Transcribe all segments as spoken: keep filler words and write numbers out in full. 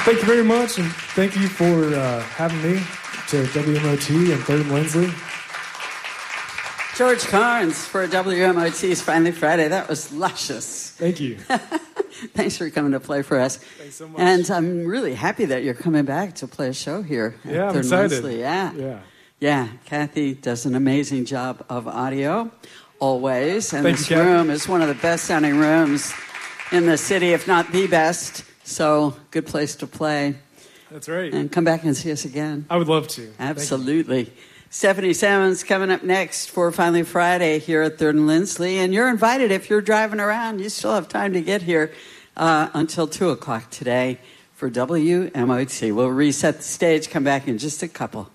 thank you very much, and thank you for uh, having me to W M O T and Third and Lindsley. George Carnes for W M O T's Finally Friday. That was luscious. Thank you. Thanks for coming to play for us. Thanks so much. And I'm really happy that you're coming back to play a show here. At Yeah, I'm Third and excited. Lindsley. Yeah. Yeah. Yeah, Kathy does an amazing job of audio, always. And Thank this you, Kathy. room is one of the best-sounding rooms in the city, if not the best. So, good place to play. That's right. And come back and see us again. I would love to. Absolutely. Stephanie Salmon's coming up next for Finally Friday here at Third and Lindsley. And you're invited if you're driving around. You still have time to get here uh, until two o'clock today for W M O T. We'll reset the stage, come back in just a couple.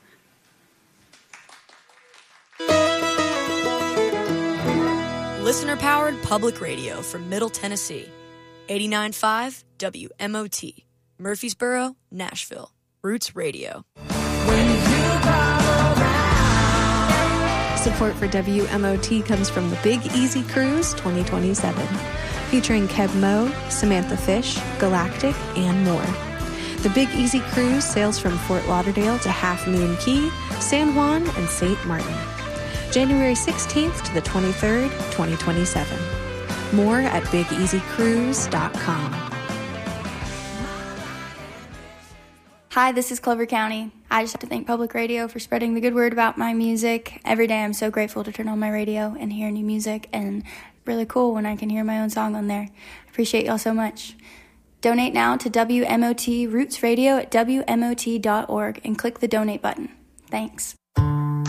Listener-powered public radio from Middle Tennessee. eighty-nine point five W M O T. Murfreesboro, Nashville. Roots Radio. Support for W M O T comes from the Big Easy Cruise twenty twenty-seven, featuring Keb Mo, Samantha Fish, Galactic, and more. The Big Easy Cruise sails from Fort Lauderdale to Half Moon Key, San Juan, and Saint Martin. January sixteenth to the twenty-third, twenty twenty-seven. More at big easy cruise dot com. Hi, this is Clover County. I just have to thank Public Radio for spreading the good word about my music. Every day I'm so grateful to turn on my radio and hear new music, and really cool when I can hear my own song on there. I appreciate y'all so much. Donate now to W M O T Roots Radio at W M O T dot org and click the donate button. Thanks.